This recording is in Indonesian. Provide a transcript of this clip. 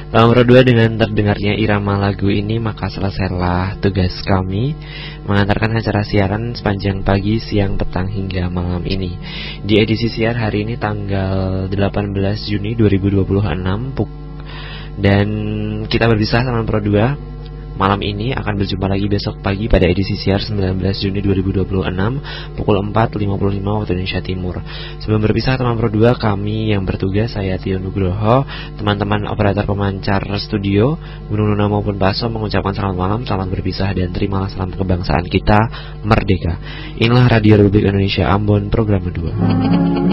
Nomor 2, dengan terdengarnya irama lagu ini maka selesailah tugas kami mengantarkan acara siaran sepanjang pagi, siang, petang hingga malam ini. Di edisi siar hari ini tanggal 18 Juni 2026 dan kita berpisah sama Pro 2 malam ini, akan berjumpa lagi besok pagi pada edisi siar 19 Juni 2026 pukul 4.55 waktu Indonesia Timur. Sebelum berpisah teman Pro 2, kami yang bertugas, saya Tio Nugroho, teman-teman operator pemancar studio, Gunung Luna maupun Baso mengucapkan selamat malam, selamat berpisah dan terimalah salam kebangsaan kita merdeka. Inilah Radio Republik Indonesia Ambon, program 2.